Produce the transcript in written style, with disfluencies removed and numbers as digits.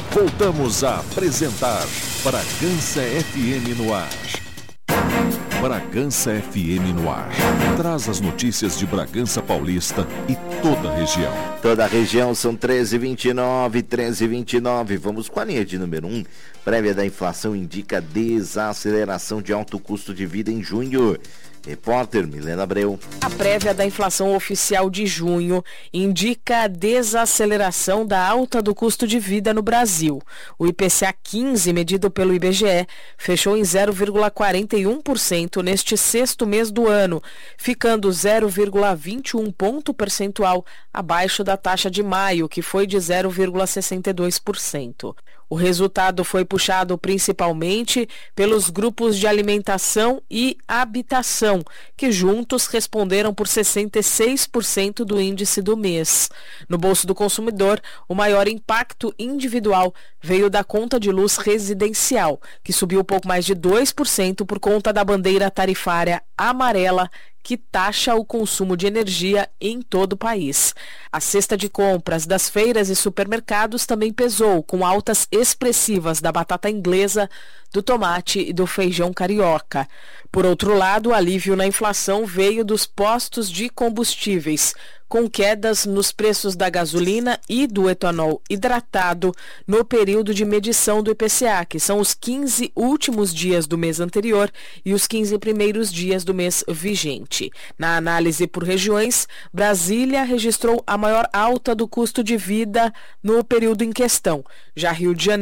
Voltamos a apresentar Bragança FM no ar. Bragança FM no ar. Traz as notícias de Bragança Paulista e toda a região. Toda a região são 13h29. Vamos com a linha de número 1. Prévia da inflação indica desaceleração de alto custo de vida em junho. Repórter Milena Abreu. A prévia da inflação oficial de junho indica a desaceleração da alta do custo de vida no Brasil. O IPCA 15, medido pelo IBGE, fechou em 0,41% neste sexto mês do ano, ficando 0,21 ponto percentual abaixo da taxa de maio, que foi de 0,62%. O resultado foi puxado principalmente pelos grupos de alimentação e habitação, que juntos responderam por 66% do índice do mês. No bolso do consumidor, o maior impacto individual veio da conta de luz residencial, que subiu pouco mais de 2% por conta da bandeira tarifária amarela, que taxa o consumo de energia em todo o país. A cesta de compras das feiras e supermercados também pesou, com altas expressivas da batata inglesa, do tomate e do feijão carioca. Por outro lado, o alívio na inflação veio dos postos de combustíveis, com quedas nos preços da gasolina e do etanol hidratado no período de medição do IPCA, que são os 15 últimos dias do mês anterior e os 15 primeiros dias do mês vigente. Na análise por regiões, Brasília registrou a maior alta do custo de vida no período em questão. Já Rio de Janeiro